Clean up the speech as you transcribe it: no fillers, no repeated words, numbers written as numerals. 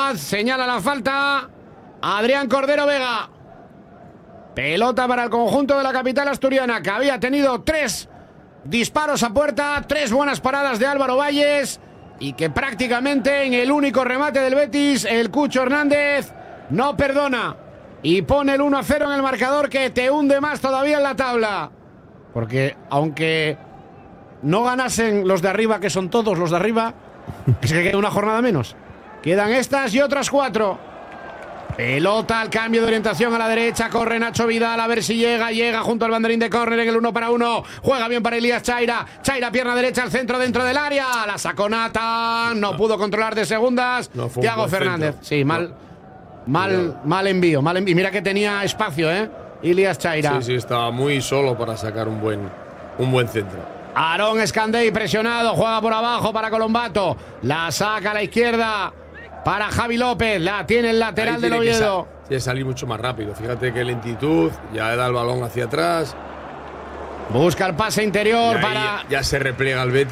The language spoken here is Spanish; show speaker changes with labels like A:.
A: Abad señala la falta. Adrián Cordero Vega. Pelota para el conjunto de la capital asturiana, que había tenido 3 disparos a puerta, 3 buenas paradas de Álvaro Valles, y que prácticamente en el único remate del Betis, el Cucho Hernández no perdona y pone el 1-0 en el marcador, que te hunde más todavía en la tabla. Porque aunque no ganasen los de arriba, que son todos los de arriba, es que queda una jornada menos. Quedan estas y otras 4. Pelota al cambio de orientación a la derecha. Corre Nacho Vidal a ver si llega. Llega junto al banderín de córner en el 1 para 1. Juega bien para Elías Chaira. Chaira, pierna derecha al centro, dentro del área. La sacó Nathan. No pudo controlar de segundas. Thiago Fernández. Sí, mal envío. Mira que tenía espacio, Elías Chaira.
B: Sí, estaba muy solo para sacar un buen centro.
A: Aarón Escandey presionado. Juega por abajo para Colombato. La saca a la izquierda para Javi López, la tiene el lateral del Oviedo.
B: Tiene que salir mucho más rápido. Fíjate qué lentitud, ya da el balón hacia atrás.
A: Busca el pase interior
B: ya se repliega el Betis.